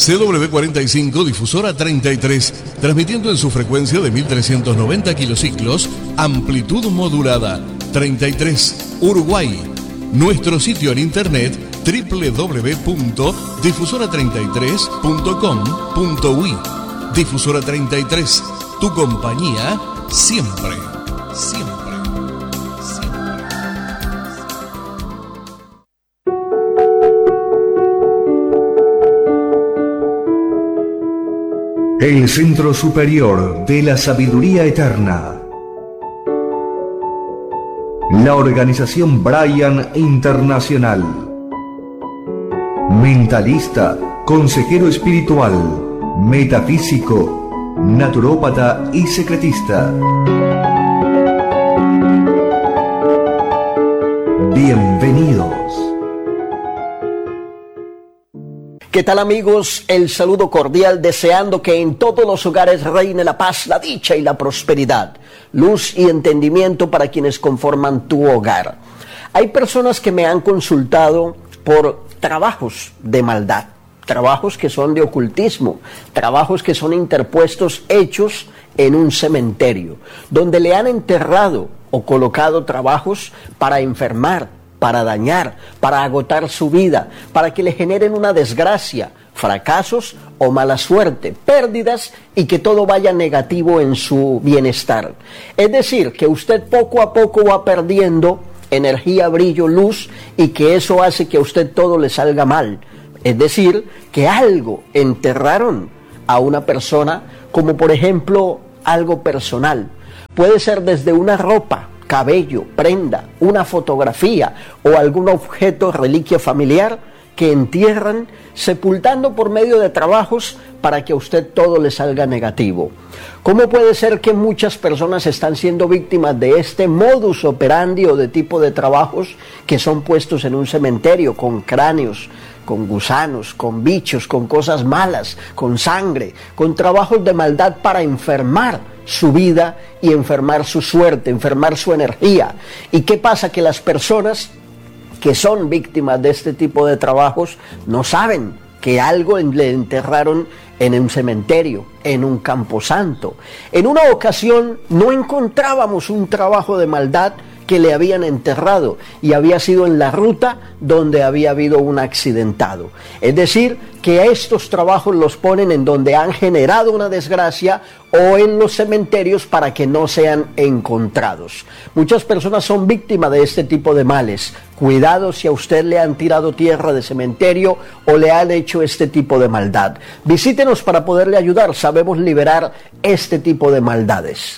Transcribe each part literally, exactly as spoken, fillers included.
C W cuarenta y cinco, difusora treinta y tres, transmitiendo en su frecuencia de mil trescientos noventa kilociclos, amplitud modulada, treinta y tres, Uruguay. Nuestro sitio en internet doble u doble u doble u punto difusora treinta y tres punto com punto uy. Difusora treinta y tres, tu compañía siempre, siempre. El Centro Superior de la Sabiduría Eterna. La organización Brian Internacional. Mentalista, consejero espiritual, metafísico, naturópata y secretista. Bienvenidos. ¿Qué tal, amigos? El saludo cordial, deseando que en todos los hogares reine la paz, la dicha y la prosperidad, luz y entendimiento para quienes conforman tu hogar. Hay personas que me han consultado por trabajos de maldad, trabajos que son de ocultismo, trabajos que son interpuestos, hechos en un cementerio, donde le han enterrado o colocado trabajos para enfermar, para dañar, para agotar su vida, para que le generen una desgracia, fracasos o mala suerte, pérdidas y que todo vaya negativo en su bienestar. Es decir, que usted poco a poco va perdiendo energía, brillo, luz, y que eso hace que a usted todo le salga mal. Es decir, que algo enterraron a una persona, como por ejemplo algo personal. Puede ser desde una ropa, cabello, prenda, una fotografía o algún objeto, reliquia familiar que entierran, sepultando por medio de trabajos para que a usted todo le salga negativo. ¿Cómo puede ser que muchas personas están siendo víctimas de este modus operandi o de tipo de trabajos que son puestos en un cementerio con cráneos, con gusanos, con bichos, con cosas malas, con sangre, con trabajos de maldad para enfermar su vida y enfermar su suerte, enfermar su energía? ¿Y qué pasa? Que las personas que son víctimas de este tipo de trabajos no saben que algo le enterraron en un cementerio, en un camposanto. En una ocasión no encontrábamos un trabajo de maldad que le habían enterrado y había sido en la ruta donde había habido un accidentado. Es decir, que a estos trabajos los ponen en donde han generado una desgracia o en los cementerios para que no sean encontrados. Muchas personas son víctimas de este tipo de males. Cuidado si a usted le han tirado tierra de cementerio o le han hecho este tipo de maldad. Visítenos para poderle ayudar. Sabemos liberar este tipo de maldades.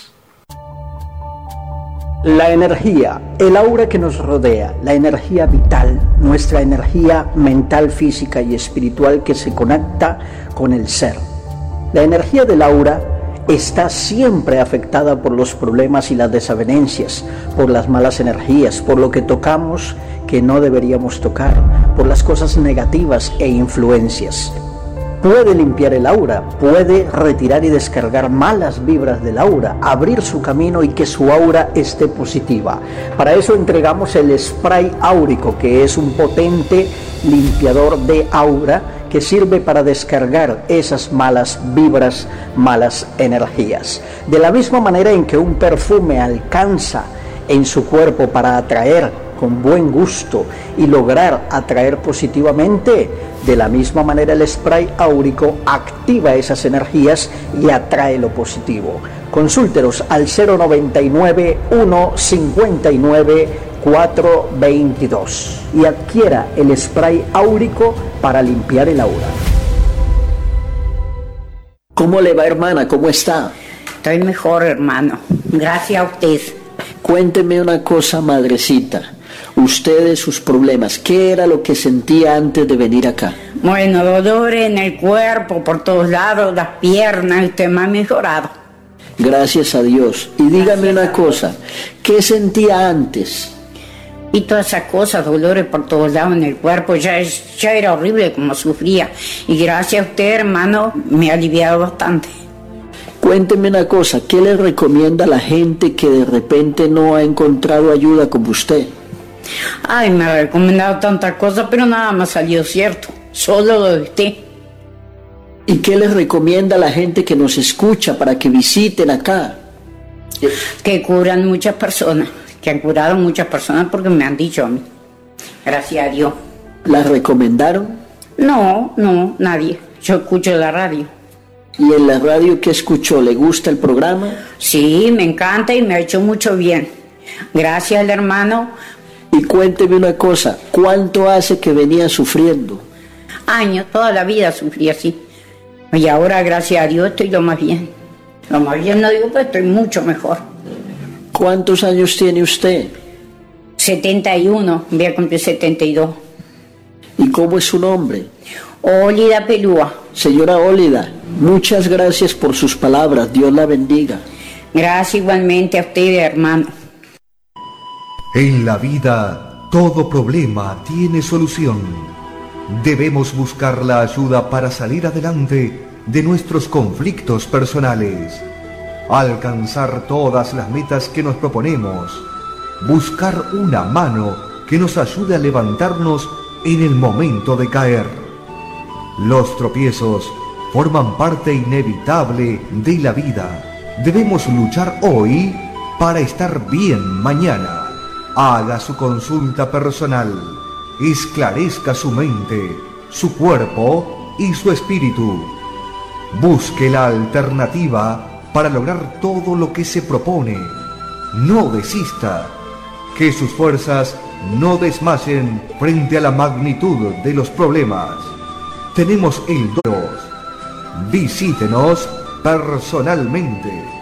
La energía, el aura que nos rodea, la energía vital, nuestra energía mental, física y espiritual que se conecta con el ser. La energía del aura está siempre afectada por los problemas y las desavenencias, por las malas energías, por lo que tocamos que no deberíamos tocar, por las cosas negativas e influencias. Puede limpiar el aura, puede retirar y descargar malas vibras del aura, abrir su camino y que su aura esté positiva. Para eso entregamos el spray áurico, que es un potente limpiador de aura que sirve para descargar esas malas vibras, malas energías. De la misma manera en que un perfume alcanza en su cuerpo para atraer con buen gusto y lograr atraer positivamente, de la misma manera el spray áurico activa esas energías y atrae lo positivo. Consúltenos al cero noventa y nueve, uno cincuenta y nueve, cuatro veintidós y adquiera el spray áurico para limpiar el aura. ¿Cómo le va, hermana? ¿Cómo está? Estoy mejor, hermano. Gracias a usted. Cuénteme una cosa, madrecita. Usted de sus problemas, ¿qué era lo que sentía antes de venir acá? Bueno, dolores en el cuerpo, por todos lados, las piernas, usted me ha mejorado. Gracias a Dios. Y dígame una cosa, ¿qué sentía antes? Y todas esas cosas, dolores por todos lados en el cuerpo, ya, es, ya era horrible como sufría. Y gracias a usted, hermano, me ha aliviado bastante. Cuénteme una cosa, ¿qué le recomienda a la gente que de repente no ha encontrado ayuda como usted? Ay, me ha recomendado tantas cosas, pero nada me ha salido cierto. Solo lo de usted. ¿Y qué les recomienda a la gente que nos escucha para que visiten acá? Que curan muchas personas, que han curado muchas personas porque me han dicho a mí. Gracias a Dios. ¿Las recomendaron? No, no, nadie. Yo escucho la radio. ¿Y en la radio qué escuchó? ¿Le gusta el programa? Sí, me encanta y me ha hecho mucho bien. Gracias al hermano. Y cuénteme una cosa, ¿cuánto hace que venía sufriendo? Años, toda la vida sufrí así. Y ahora, gracias a Dios, estoy lo más bien. Lo más bien no digo, pero estoy mucho mejor. ¿Cuántos años tiene usted? setenta y uno, voy a cumplir setenta y dos. ¿Y cómo es su nombre? Ólida Pelúa. Señora Ólida, muchas gracias por sus palabras. Dios la bendiga. Gracias igualmente a ustedes, hermano. En la vida, todo problema tiene solución. Debemos buscar la ayuda para salir adelante de nuestros conflictos personales, alcanzar todas las metas que nos proponemos, buscar una mano que nos ayude a levantarnos en el momento de caer. Los tropiezos forman parte inevitable de la vida. Debemos luchar hoy para estar bien mañana. Haga su consulta personal, esclarezca su mente, su cuerpo y su espíritu. Busque la alternativa para lograr todo lo que se propone. No desista. Que sus fuerzas no desmayen frente a la magnitud de los problemas. Tenemos el dos. Visítenos personalmente.